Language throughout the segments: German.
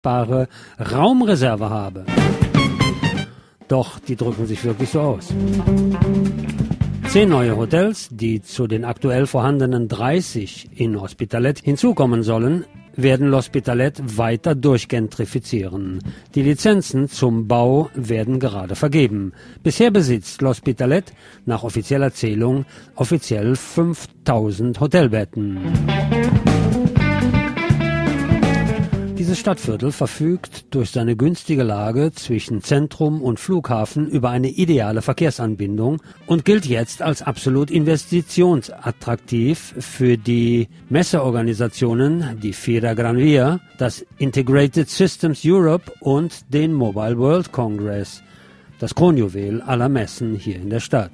verfügbare Raumreserve habe. Doch die drücken sich wirklich so aus. 10 neue Hotels, die zu den aktuell vorhandenen 30 in Hospitalet hinzukommen sollen, werden L'Hospitalet weiter durchgentrifizieren. Die Lizenzen zum Bau werden gerade vergeben. Bisher besitzt L'Hospitalet nach offizieller Zählung offiziell 5000 Hotelbetten. Dieses Stadtviertel verfügt durch seine günstige Lage zwischen Zentrum und Flughafen über eine ideale Verkehrsanbindung und gilt jetzt als absolut investitionsattraktiv für die Messeorganisationen, die Feira Gran Via, das Integrated Systems Europe und den Mobile World Congress, das Kronjuwel aller Messen hier in der Stadt.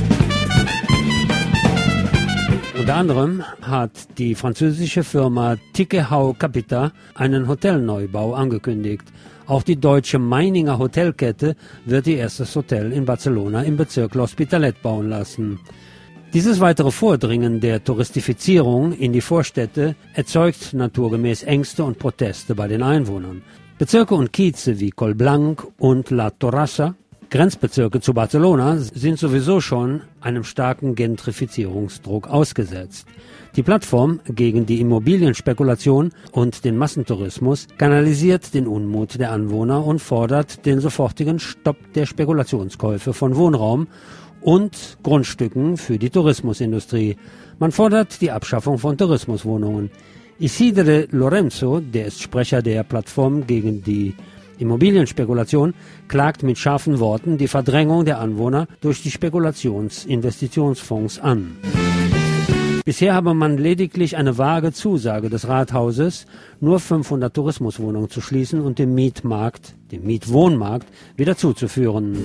Unter anderem hat die französische Firma Tikehau Capital einen Hotelneubau angekündigt. Auch die deutsche Meininger Hotelkette wird ihr erstes Hotel in Barcelona im Bezirk L'Hospitalet bauen lassen. Dieses weitere Vordringen der Touristifizierung in die Vorstädte erzeugt naturgemäß Ängste und Proteste bei den Einwohnern. Bezirke und Kieze wie Collblanc und La Torrassa, Grenzbezirke zu Barcelona, sind sowieso schon einem starken Gentrifizierungsdruck ausgesetzt. Die Plattform gegen die Immobilienspekulation und den Massentourismus kanalisiert den Unmut der Anwohner und fordert den sofortigen Stopp der Spekulationskäufe von Wohnraum und Grundstücken für die Tourismusindustrie. Man fordert die Abschaffung von Tourismuswohnungen. Isidre Lorenzo, der ist Sprecher der Plattform gegen die Immobilienspekulation, klagt mit scharfen Worten die Verdrängung der Anwohner durch die Spekulations-Investitionsfonds an. Bisher habe man lediglich eine vage Zusage des Rathauses, nur 500 Tourismuswohnungen zu schließen und dem Mietwohnmarkt wieder zuzuführen.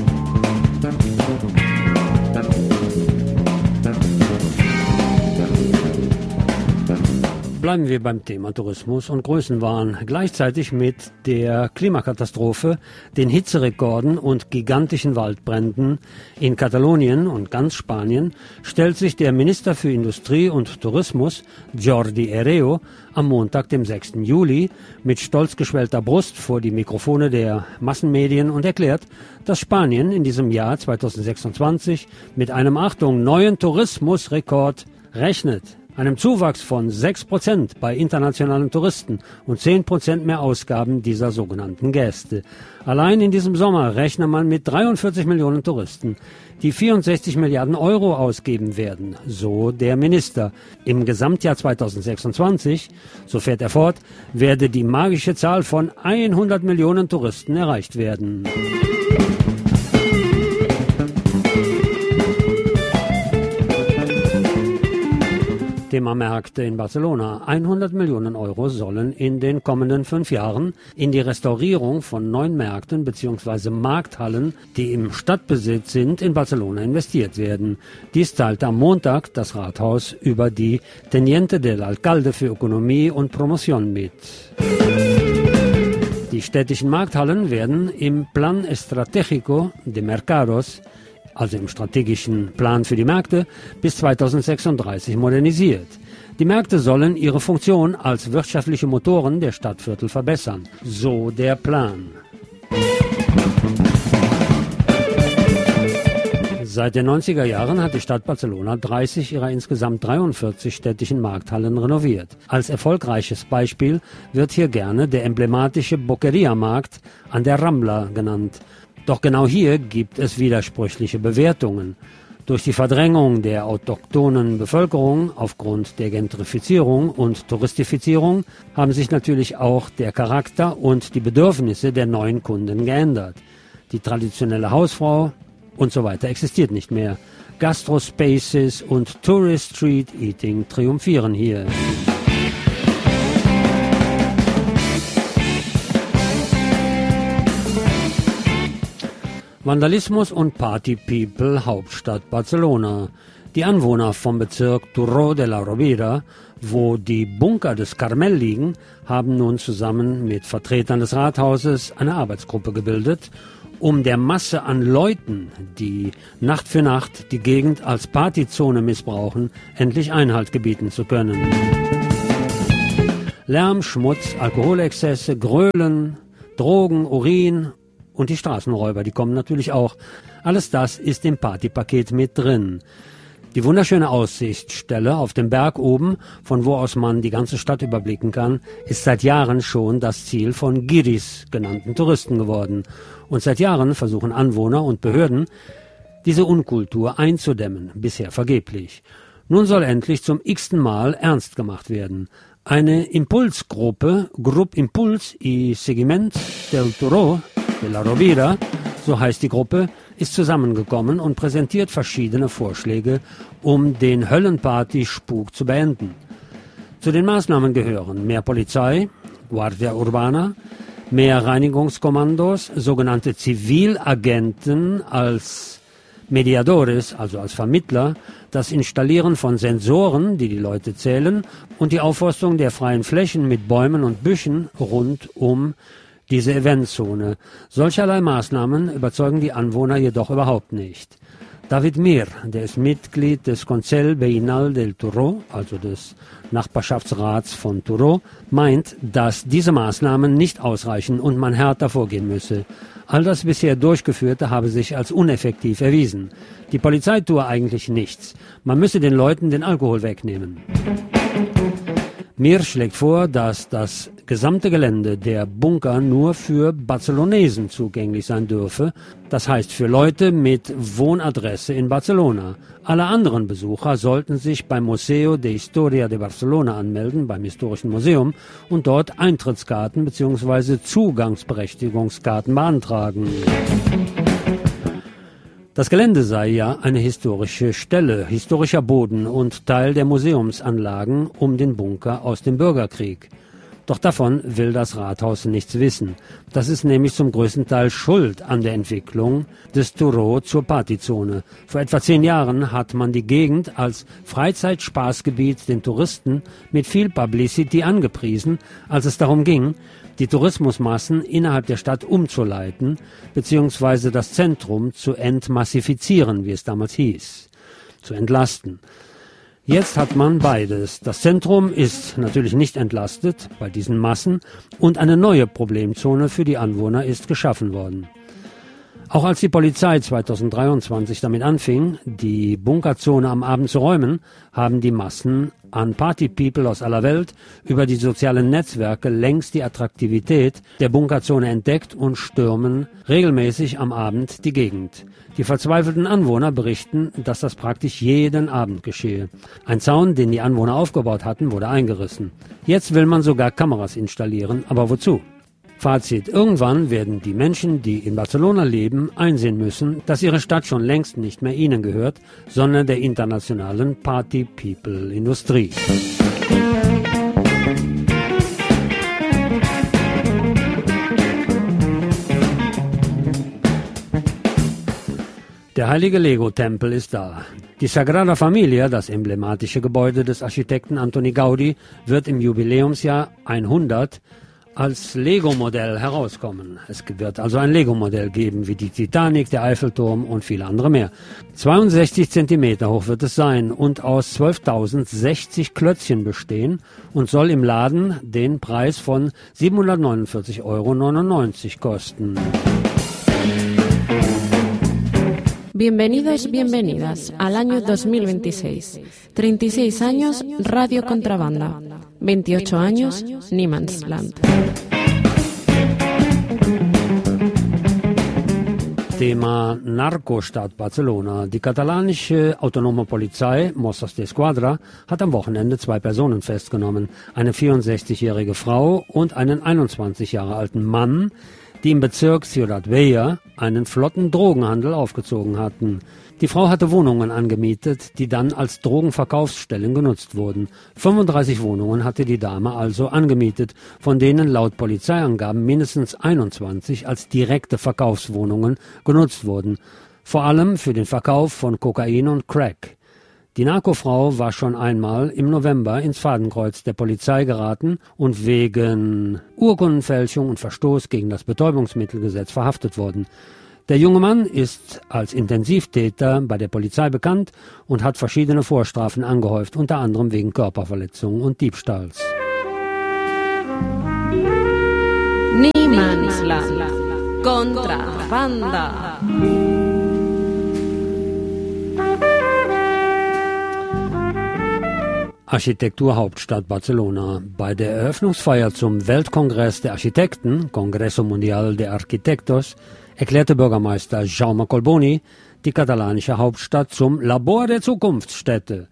Bleiben wir beim Thema Tourismus und Größenwahn. Gleichzeitig mit der Klimakatastrophe, den Hitzerekorden und gigantischen Waldbränden in Katalonien und ganz Spanien stellt sich der Minister für Industrie und Tourismus, Jordi Herrero, am Montag, dem 6. Juli, mit stolz geschwellter Brust vor die Mikrofone der Massenmedien und erklärt, dass Spanien in diesem Jahr 2026 mit einem, Achtung, neuen Tourismusrekord rechnet. Einem Zuwachs von 6% bei internationalen Touristen und 10% mehr Ausgaben dieser sogenannten Gäste. Allein in diesem Sommer rechnet man mit 43 Millionen Touristen, die 64 Milliarden Euro ausgeben werden, so der Minister. Im Gesamtjahr 2026, so fährt er fort, werde die magische Zahl von 100 Millionen Touristen erreicht werden. Thema Märkte in Barcelona. 100 Millionen Euro sollen in den kommenden 5 Jahren in die Restaurierung von 9 Märkten bzw. Markthallen, die im Stadtbesitz sind, in Barcelona investiert werden. Dies teilte am Montag das Rathaus über die Teniente del Alcalde für Ökonomie und Promotion mit. Die städtischen Markthallen werden im Plan Estratégico de Mercados, also im strategischen Plan für die Märkte, bis 2036 modernisiert. Die Märkte sollen ihre Funktion als wirtschaftliche Motoren der Stadtviertel verbessern, so der Plan. Seit den 90er Jahren hat die Stadt Barcelona 30 ihrer insgesamt 43 städtischen Markthallen renoviert. Als erfolgreiches Beispiel wird hier gerne der emblematische Boqueria-Markt an der Rambla genannt. Doch genau hier gibt es widersprüchliche Bewertungen. Durch die Verdrängung der autochthonen Bevölkerung aufgrund der Gentrifizierung und Touristifizierung haben sich natürlich auch der Charakter und die Bedürfnisse der neuen Kunden geändert. Die traditionelle Hausfrau und so weiter existiert nicht mehr. Gastro-Spaces und Tourist Street Eating triumphieren hier. Vandalismus und Party-People, Hauptstadt Barcelona. Die Anwohner vom Bezirk Turó de la Rovira, wo die Bunker des Carmel liegen, haben nun zusammen mit Vertretern des Rathauses eine Arbeitsgruppe gebildet, um der Masse an Leuten, die Nacht für Nacht die Gegend als Partyzone missbrauchen, endlich Einhalt gebieten zu können. Lärm, Schmutz, Alkoholexzesse, Grölen, Drogen, Urin und die Straßenräuber, die kommen natürlich auch. Alles das ist im Partypaket mit drin. Die wunderschöne Aussichtsstelle auf dem Berg oben, von wo aus man die ganze Stadt überblicken kann, ist seit Jahren schon das Ziel von Giris genannten Touristen geworden. Und seit Jahren versuchen Anwohner und Behörden, diese Unkultur einzudämmen, bisher vergeblich. Nun soll endlich zum x-ten Mal ernst gemacht werden. Eine Impulsgruppe, Grup Impuls y Seguiment del Toro de la Rovira, so heißt die Gruppe, ist zusammengekommen und präsentiert verschiedene Vorschläge, um den Höllenparty-Spuk zu beenden. Zu den Maßnahmen gehören mehr Polizei, Guardia Urbana, mehr Reinigungskommandos, sogenannte Zivilagenten als Mediadores, also als Vermittler, das Installieren von Sensoren, die die Leute zählen, und die Aufforstung der freien Flächen mit Bäumen und Büschen rund um diese Eventzone. Solcherlei Maßnahmen überzeugen die Anwohner jedoch überhaupt nicht. David Mir, der ist Mitglied des Consell Veïnal del Turó, also des Nachbarschaftsrats von Turó, meint, dass diese Maßnahmen nicht ausreichen und man härter vorgehen müsse. All das bisher Durchgeführte habe sich als uneffektiv erwiesen. Die Polizei tue eigentlich nichts. Man müsse den Leuten den Alkohol wegnehmen. Mir schlägt vor, dass das gesamte Gelände der Bunker nur für Barcelonesen zugänglich sein dürfe, das heißt für Leute mit Wohnadresse in Barcelona. Alle anderen Besucher sollten sich beim Museo de Historia de Barcelona anmelden, beim Historischen Museum, und dort Eintrittskarten bzw. Zugangsberechtigungskarten beantragen. Das Gelände sei ja eine historische Stelle, historischer Boden und Teil der Museumsanlagen um den Bunker aus dem Bürgerkrieg. Doch davon will das Rathaus nichts wissen. Das ist nämlich zum größten Teil schuld an der Entwicklung des Turó zur Partyzone. Vor etwa 10 Jahren hat man die Gegend als Freizeitspaßgebiet den Touristen mit viel Publicity angepriesen, als es darum ging, die Tourismusmassen innerhalb der Stadt umzuleiten bzw. das Zentrum zu entmassifizieren, wie es damals hieß, zu entlasten. Jetzt hat man beides. Das Zentrum ist natürlich nicht entlastet bei diesen Massen und eine neue Problemzone für die Anwohner ist geschaffen worden. Auch als die Polizei 2023 damit anfing, die Bunkerzone am Abend zu räumen, haben die Massen an Partypeople aus aller Welt über die sozialen Netzwerke längst die Attraktivität der Bunkerzone entdeckt und stürmen regelmäßig am Abend die Gegend. Die verzweifelten Anwohner berichten, dass das praktisch jeden Abend geschehe. Ein Zaun, den die Anwohner aufgebaut hatten, wurde eingerissen. Jetzt will man sogar Kameras installieren, aber wozu? Fazit: Irgendwann werden die Menschen, die in Barcelona leben, einsehen müssen, dass ihre Stadt schon längst nicht mehr ihnen gehört, sondern der internationalen Party-People-Industrie. Der heilige Lego-Tempel ist da. Die Sagrada Familia, das emblematische Gebäude des Architekten Antoni Gaudi, wird im Jubiläumsjahr 100 als Lego-Modell herauskommen. Es wird also ein Lego-Modell geben, wie die Titanic, der Eiffelturm und viele andere mehr. 62 Zentimeter hoch wird es sein und aus 12.060 Klötzchen bestehen und soll im Laden den Preis von 749,99 € kosten. Bienvenidos, bienvenidas al año 2026. 36 años, Radio Contrabanda. 28 años, Niemandsland. Thema Narcostadt Barcelona. Die katalanische autonome Polizei, Mossos d'Esquadra, hat am Wochenende 2 Personen festgenommen. Eine 64-jährige Frau und einen 21 Jahre alten Mann, die im Bezirk Ciudad Vella einen flotten Drogenhandel aufgezogen hatten. Die Frau hatte Wohnungen angemietet, die dann als Drogenverkaufsstellen genutzt wurden. 35 Wohnungen hatte die Dame also angemietet, von denen laut Polizeiangaben mindestens 21 als direkte Verkaufswohnungen genutzt wurden, vor allem für den Verkauf von Kokain und Crack. Die Narkofrau war schon einmal im November ins Fadenkreuz der Polizei geraten und wegen Urkundenfälschung und Verstoß gegen das Betäubungsmittelgesetz verhaftet worden. Der junge Mann ist als Intensivtäter bei der Polizei bekannt und hat verschiedene Vorstrafen angehäuft, unter anderem wegen Körperverletzung und Diebstahls. Niemandsland. Contrabanda. Architekturhauptstadt Barcelona. Bei der Eröffnungsfeier zum Weltkongress der Architekten, Congreso Mundial de Arquitectos, erklärte Bürgermeister Jaume Collboni die katalanische Hauptstadt zum Labor der Zukunftsstädte,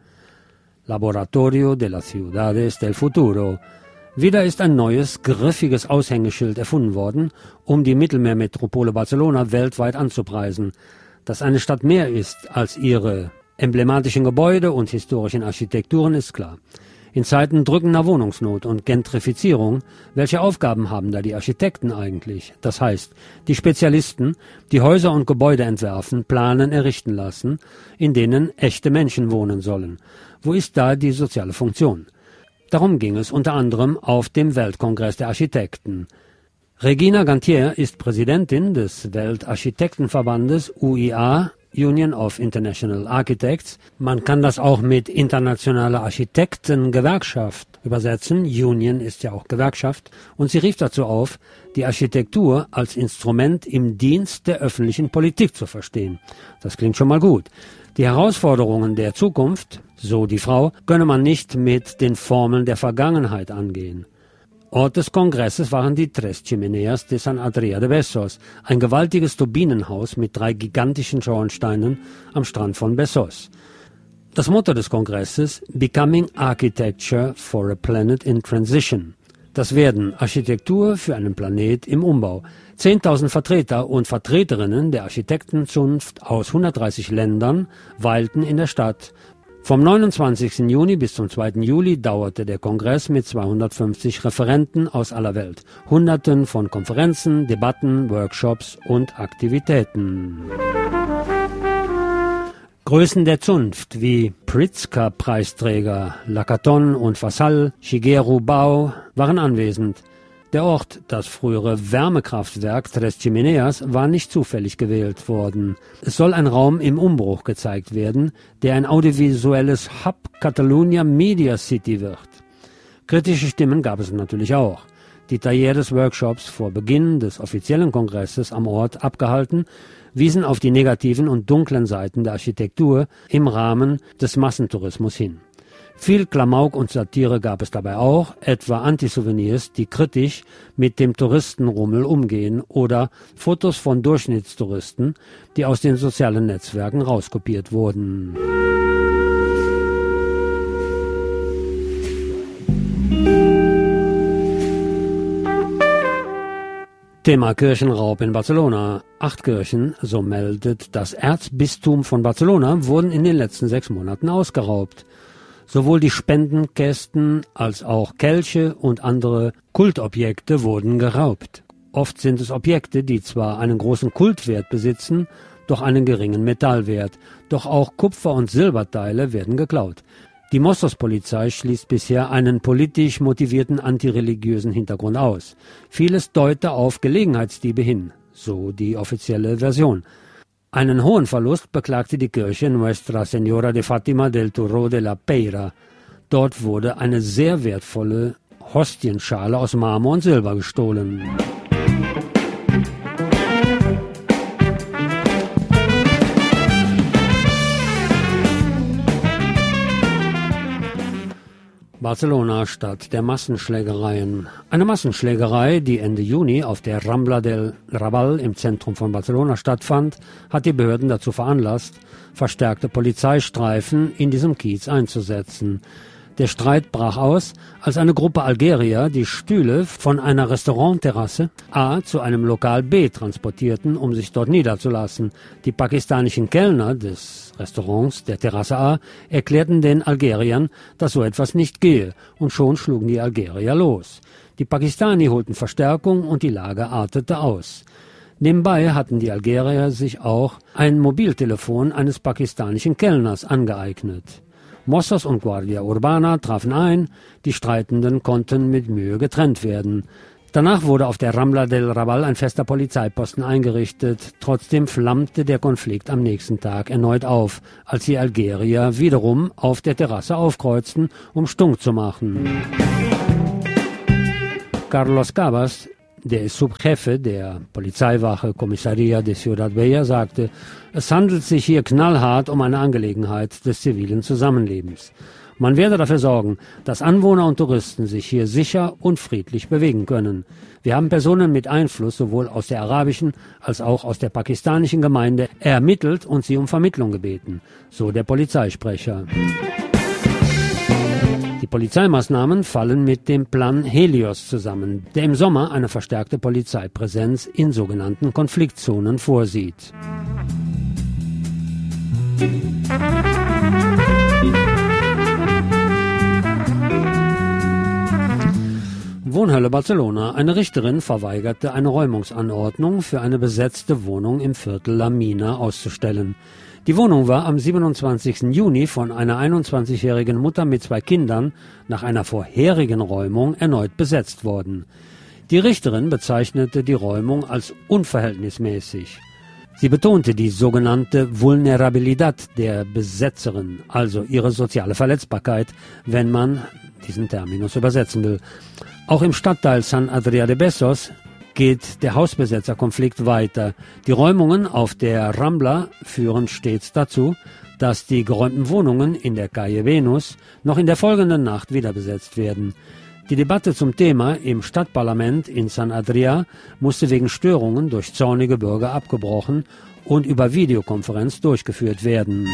Laboratorio de las Ciudades del Futuro. Wieder ist ein neues, griffiges Aushängeschild erfunden worden, um die Mittelmeermetropole Barcelona weltweit anzupreisen. Dass eine Stadt mehr ist als ihre emblematischen Gebäude und historischen Architekturen, ist klar. In Zeiten drückender Wohnungsnot und Gentrifizierung, welche Aufgaben haben da die Architekten eigentlich? Das heißt, die Spezialisten, die Häuser und Gebäude entwerfen, planen, errichten lassen, in denen echte Menschen wohnen sollen. Wo ist da die soziale Funktion? Darum ging es unter anderem auf dem Weltkongress der Architekten. Regina Gantier ist Präsidentin des Weltarchitektenverbandes UIA, Union of International Architects. Man kann das auch mit Internationaler Architektengewerkschaft übersetzen. Union ist ja auch Gewerkschaft. Und sie rief dazu auf, die Architektur als Instrument im Dienst der öffentlichen Politik zu verstehen. Das klingt schon mal gut. Die Herausforderungen der Zukunft, so die Frau, könne man nicht mit den Formeln der Vergangenheit angehen. Ort des Kongresses waren die Tres Chimeneas de San Adrià de Besós, ein gewaltiges Turbinenhaus mit 3 gigantischen Schornsteinen am Strand von Besós. Das Motto des Kongresses: Becoming Architecture for a Planet in Transition. Das Werden: Architektur für einen Planet im Umbau. 10.000 Vertreter und Vertreterinnen der Architektenzunft aus 130 Ländern weilten in der Stadt. Vom 29. Juni bis zum 2. Juli dauerte der Kongress mit 250 Referenten aus aller Welt, Hunderten von Konferenzen, Debatten, Workshops und Aktivitäten. Größen der Zunft wie Pritzker-Preisträger Lacaton und Vassal, Shigeru Bao waren anwesend. Der Ort, das frühere Wärmekraftwerk Tres Chimeneas, war nicht zufällig gewählt worden. Es soll ein Raum im Umbruch gezeigt werden, der ein audiovisuelles Hub Catalunya Media City wird. Kritische Stimmen gab es natürlich auch. Die Talleres-Workshops vor Beginn des offiziellen Kongresses am Ort abgehalten, wiesen auf die negativen und dunklen Seiten der Architektur im Rahmen des Massentourismus hin. Viel Klamauk und Satire gab es dabei auch, etwa Antisouvenirs, die kritisch mit dem Touristenrummel umgehen, oder Fotos von Durchschnittstouristen, die aus den sozialen Netzwerken rauskopiert wurden. Thema Kirchenraub in Barcelona. 8 Kirchen, so meldet das Erzbistum von Barcelona, wurden in den letzten 6 Monaten ausgeraubt. Sowohl die Spendenkästen als auch Kelche und andere Kultobjekte wurden geraubt. Oft sind es Objekte, die zwar einen großen Kultwert besitzen, doch einen geringen Metallwert. Doch auch Kupfer- und Silberteile werden geklaut. Die Mossos-Polizei schließt bisher einen politisch motivierten antireligiösen Hintergrund aus. Vieles deute auf Gelegenheitsdiebe hin, so die offizielle Version. Einen hohen Verlust beklagte die Kirche Nuestra Señora de Fátima del Turó de la Peira. Dort wurde eine sehr wertvolle Hostienschale aus Marmor und Silber gestohlen. Barcelona, Stadt der Massenschlägereien. Eine Massenschlägerei, die Ende Juni auf der Rambla del Raval im Zentrum von Barcelona stattfand, hat die Behörden dazu veranlasst, verstärkte Polizeistreifen in diesem Kiez einzusetzen. Der Streit brach aus, als eine Gruppe Algerier die Stühle von einer Restaurantterrasse A zu einem Lokal B transportierten, um sich dort niederzulassen. Die pakistanischen Kellner des Restaurants der Terrasse A erklärten den Algeriern, dass so etwas nicht gehe, und schon schlugen die Algerier los. Die Pakistani holten Verstärkung und die Lage artete aus. Nebenbei hatten die Algerier sich auch ein Mobiltelefon eines pakistanischen Kellners angeeignet. Mossos und Guardia Urbana trafen ein, die Streitenden konnten mit Mühe getrennt werden. Danach wurde auf der Rambla del Raval ein fester Polizeiposten eingerichtet. Trotzdem flammte der Konflikt am nächsten Tag erneut auf, als die Algerier wiederum auf der Terrasse aufkreuzten, um Stunk zu machen. Carlos Cabas, der ist Subjefe der Polizeiwache Comisaría de Ciudad Bella, sagte, es handelt sich hier knallhart um eine Angelegenheit des zivilen Zusammenlebens. Man werde dafür sorgen, dass Anwohner und Touristen sich hier sicher und friedlich bewegen können. Wir haben Personen mit Einfluss sowohl aus der arabischen als auch aus der pakistanischen Gemeinde ermittelt und sie um Vermittlung gebeten, so der Polizeisprecher. Die Polizeimaßnahmen fallen mit dem Plan Helios zusammen, der im Sommer eine verstärkte Polizeipräsenz in sogenannten Konfliktzonen vorsieht. Wohnhölle Barcelona. Eine Richterin verweigerte eine Räumungsanordnung für eine besetzte Wohnung im Viertel La Mina auszustellen. Die Wohnung war am 27. Juni von einer 21-jährigen Mutter mit 2 Kindern nach einer vorherigen Räumung erneut besetzt worden. Die Richterin bezeichnete die Räumung als unverhältnismäßig. Sie betonte die sogenannte Vulnerabilidad der Besetzerin, also ihre soziale Verletzbarkeit, wenn man diesen Terminus übersetzen will. Auch im Stadtteil San Adrià de Besós geht der Hausbesetzerkonflikt weiter. Die Räumungen auf der Rambla führen stets dazu, dass die geräumten Wohnungen in der Calle Venus noch in der folgenden Nacht wieder besetzt werden. Die Debatte zum Thema im Stadtparlament in San Adrià musste wegen Störungen durch zornige Bürger abgebrochen und über Videokonferenz durchgeführt werden.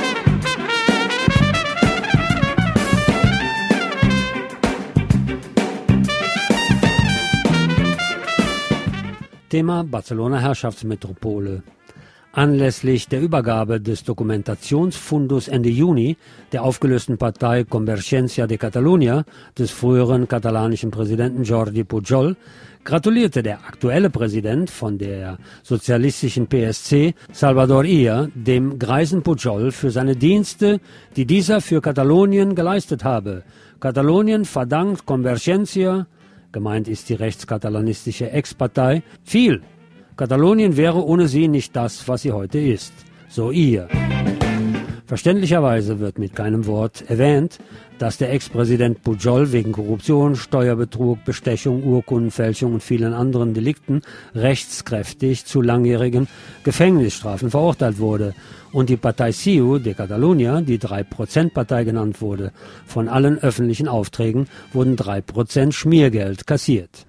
Thema Barcelona Herrschaftsmetropole. Anlässlich der Übergabe des Dokumentationsfundus Ende Juni der aufgelösten Partei Convergencia de Catalunya des früheren katalanischen Präsidenten Jordi Pujol gratulierte der aktuelle Präsident von der sozialistischen PSC, Salvador Illa, dem greisen Pujol für seine Dienste, die dieser für Katalonien geleistet habe. Katalonien verdankt Convergencia, gemeint ist die rechtskatalanistische Ex-Partei, viel. Katalonien wäre ohne sie nicht das, was sie heute ist. So ihr. Verständlicherweise wird mit keinem Wort erwähnt, dass der Ex-Präsident Pujol wegen Korruption, Steuerbetrug, Bestechung, Urkundenfälschung und vielen anderen Delikten rechtskräftig zu langjährigen Gefängnisstrafen verurteilt wurde und die Partei CiU de Catalunya, die 3%-Partei genannt wurde. Von allen öffentlichen Aufträgen wurden 3% Schmiergeld kassiert.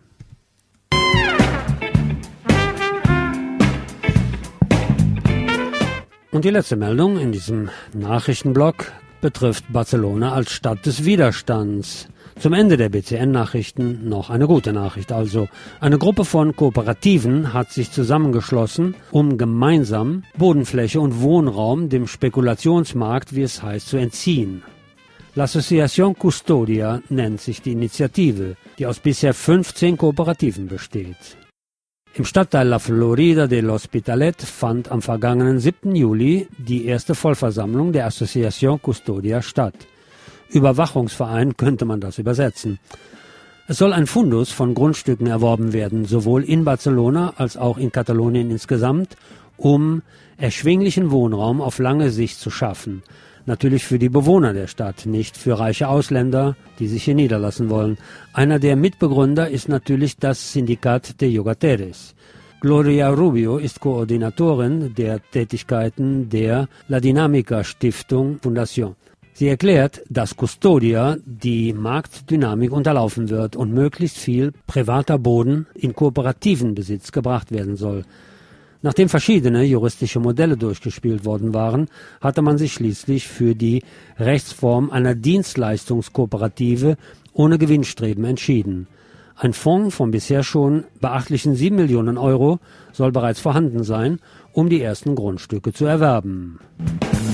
Und die letzte Meldung in diesem Nachrichtenblock betrifft Barcelona als Stadt des Widerstands. Zum Ende der BCN-Nachrichten noch eine gute Nachricht. Also eine Gruppe von Kooperativen hat sich zusammengeschlossen, um gemeinsam Bodenfläche und Wohnraum dem Spekulationsmarkt, wie es heißt, zu entziehen. L'Associación Custodia nennt sich die Initiative, die aus bisher 15 Kooperativen besteht. Im Stadtteil La Florida de l'Hospitalet fand am vergangenen 7. Juli die erste Vollversammlung der Associación Custodia statt. Überwachungsverein könnte man das übersetzen. Es soll ein Fundus von Grundstücken erworben werden, sowohl in Barcelona als auch in Katalonien insgesamt, um erschwinglichen Wohnraum auf lange Sicht zu schaffen. Natürlich für die Bewohner der Stadt, nicht für reiche Ausländer, die sich hier niederlassen wollen. Einer der Mitbegründer ist natürlich das Syndikat de Llogateres. Gloria Rubio ist Koordinatorin der Tätigkeiten der La Dinamica Stiftung Fundación. Sie erklärt, dass Custodia die Marktdynamik unterlaufen wird und möglichst viel privater Boden in kooperativen Besitz gebracht werden soll. Nachdem verschiedene juristische Modelle durchgespielt worden waren, hatte man sich schließlich für die Rechtsform einer Dienstleistungskooperative ohne Gewinnstreben entschieden. Ein Fonds von bisher schon beachtlichen 7 Millionen Euro soll bereits vorhanden sein, um die ersten Grundstücke zu erwerben.